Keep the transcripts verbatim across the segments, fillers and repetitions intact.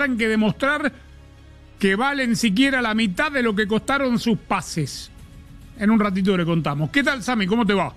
tendrán que demostrar que valen siquiera la mitad de lo que costaron sus pases. En un ratito le contamos. ¿Qué tal, Sami? ¿Cómo te va?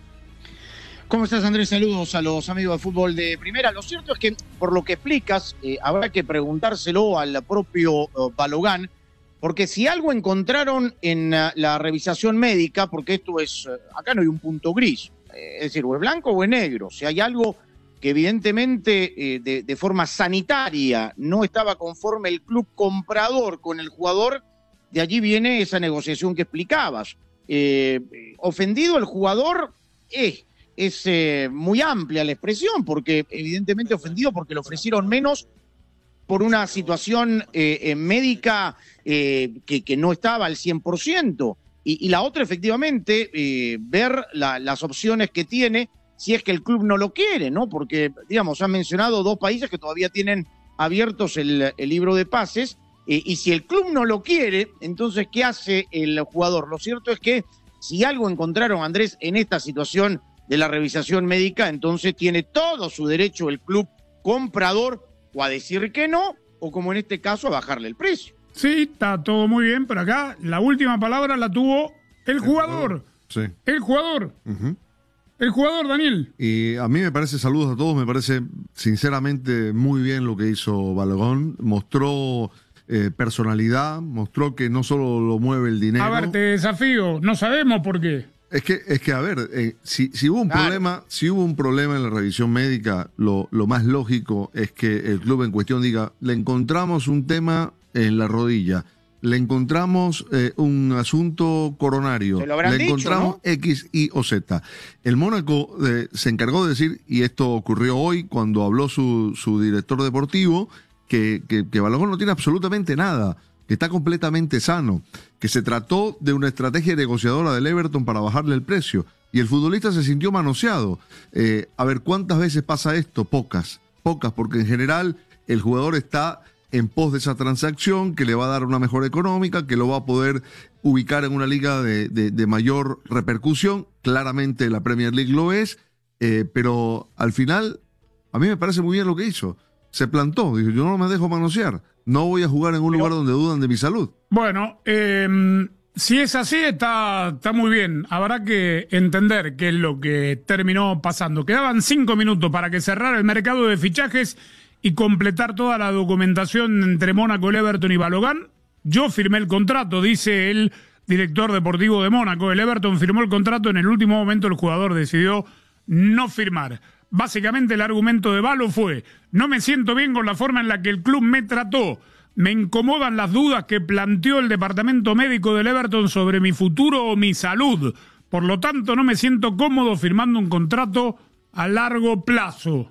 ¿Cómo estás, Andrés? Saludos a los amigos de fútbol de primera. Lo cierto es que, por lo que explicas, eh, habrá que preguntárselo al propio uh, Balogán, porque si algo encontraron en uh, la revisación médica, porque esto es, uh, acá no hay un punto gris, eh, es decir, o es blanco o es negro. Si hay algo que evidentemente eh, de, de forma sanitaria no estaba conforme el club comprador con el jugador, de allí viene esa negociación que explicabas. Eh, ofendido el jugador, eh, es eh, muy amplia la expresión, porque evidentemente ofendido porque le ofrecieron menos por una situación eh, eh, médica eh, que, que no estaba al cien por ciento. Y, y la otra, efectivamente, eh, ver la, las opciones que tiene si es que el club no lo quiere, ¿no? Porque, digamos, han mencionado dos países que todavía tienen abiertos el, el libro de pases, eh, y si el club no lo quiere, entonces, ¿qué hace el jugador? Lo cierto es que si algo encontraron, Andrés, en esta situación de la revisación médica, entonces tiene todo su derecho el club comprador o a decir que no, o como en este caso, a bajarle el precio. Sí, está todo muy bien, pero acá la última palabra la tuvo el jugador. Sí. El jugador. Uh-huh. El jugador, Daniel. Y a mí me parece, saludos a todos, me parece sinceramente muy bien lo que hizo Balogón. Mostró eh, personalidad, mostró que no solo lo mueve el dinero. A ver, te desafío, no sabemos por qué. Es que, es que a ver, eh, si, si hubo un claro. problema, si hubo un problema en la revisión médica, lo, lo más lógico es que el club en cuestión diga, le encontramos un tema en la rodilla, le encontramos eh, un asunto coronario, Se lo habrán le dicho, encontramos ¿no? X, Y o Z. El Mónaco eh, se encargó de decir, y esto ocurrió hoy cuando habló su, su director deportivo, que, que, que Balogón no tiene absolutamente nada, que está completamente sano, que se trató de una estrategia negociadora del Everton para bajarle el precio, y el futbolista se sintió manoseado. Eh, a ver, ¿cuántas veces pasa esto? Pocas, pocas, porque en general el jugador está en pos de esa transacción que le va a dar una mejora económica, que lo va a poder ubicar en una liga de, de, de mayor repercusión. Claramente la Premier League lo es, eh, pero al final a mí me parece muy bien lo que hizo. Se plantó, dijo, yo no me dejo manosear, no voy a jugar en un pero, lugar donde dudan de mi salud. Bueno, eh, si es así, está, está muy bien. Habrá que entender qué es lo que terminó pasando. Quedaban cinco minutos para que cerrara el mercado de fichajes y completar toda la documentación entre Mónaco, el Everton y Balogán. Yo firmé el contrato, dice el director deportivo de Mónaco. El Everton firmó el contrato, en el último momento el jugador decidió no firmar. Básicamente el argumento de Balo fue, no me siento bien con la forma en la que el club me trató, me incomodan las dudas que planteó el departamento médico del Everton sobre mi futuro o mi salud, por lo tanto no me siento cómodo firmando un contrato a largo plazo.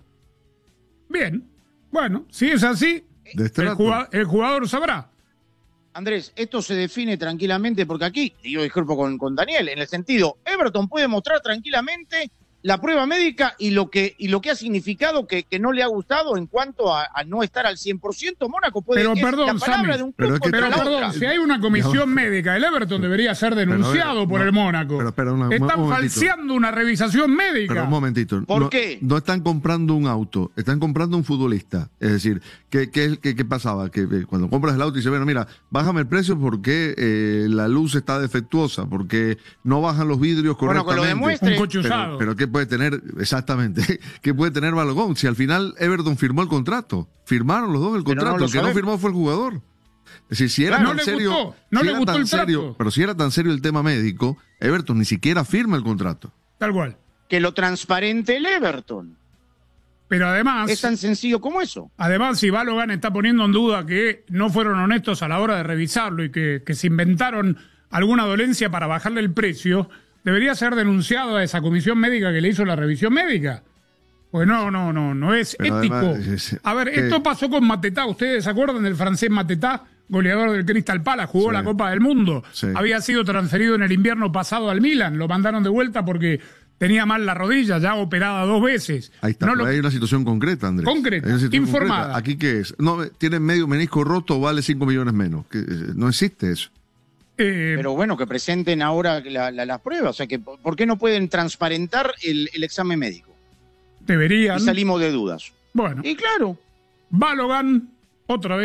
Bien, bueno, si es así, el jugador, el jugador sabrá. Andrés, esto se define tranquilamente, porque aquí, y yo disculpo con, con Daniel, en el sentido, Everton puede mostrar tranquilamente la prueba médica y lo que y lo que ha significado que, que no le ha gustado en cuanto a, a no estar al cien por ciento. Mónaco puede... Pero es perdón, la palabra Sami, de un club pero, es que, contra pero la perdón, otra. si hay una comisión no. médica, el Everton debería ser denunciado pero, por no, el Mónaco. Pero, pero una, están un falseando una revisación médica. Pero un momentito. ¿Por no, qué? No están comprando un auto, están comprando un futbolista. Es decir, ¿qué, qué, qué, qué pasaba? Que eh, cuando compras el auto y dices, bueno, mira, bájame el precio porque eh, la luz está defectuosa, porque no bajan los vidrios correctamente. Bueno, que lo demuestre. Un coche usado. Pero, pero ¿qué puede tener? Exactamente. ¿Qué puede tener Balogón? Si al final Everton firmó el contrato. Firmaron los dos el contrato. No el que no firmó fue el jugador. Es decir, si era Claro, tan no le serio, gustó, no si le era gustó tan el trato. serio, pero si era tan serio el tema médico, Everton ni siquiera firma el contrato. Tal cual. Que lo transparente el Everton. Pero además... Es tan sencillo como eso. Además, si Balogán está poniendo en duda que no fueron honestos a la hora de revisarlo y que, que se inventaron alguna dolencia para bajarle el precio, debería ser denunciado a esa comisión médica que le hizo la revisión médica. Pues no, no, no, no es Pero ético. además, es, a ver, que... esto pasó con Matetá. ¿Ustedes se acuerdan del francés Matetá? Goleador del Crystal Palace, jugó sí. la Copa del Mundo. Sí. Había sido transferido en el invierno pasado al Milan. Lo mandaron de vuelta porque tenía mal la rodilla, ya operada dos veces. Ahí está, no pero lo... hay una situación concreta, Andrés. Concreta, situación informada. Concreta. ¿Aquí qué es? No, tiene medio menisco roto, vale cinco millones menos. Que, no existe eso. Eh, Pero bueno, que presenten ahora la, la, las pruebas. O sea, que ¿por qué no pueden transparentar el, el examen médico? Deberían. Y salimos de dudas. Bueno. Y claro. Balogán, otra vez.